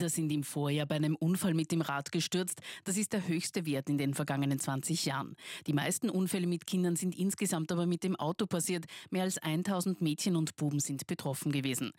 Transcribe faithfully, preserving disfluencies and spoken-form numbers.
sind im Vorjahr bei einem Unfall mit dem Rad gestürzt. Das ist der höchste Wert in den vergangenen zwanzig Jahren. Die meisten Unfälle mit Kindern sind insgesamt aber mit dem Auto passiert. Mehr als tausend Mädchen und Buben sind betroffen gewesen.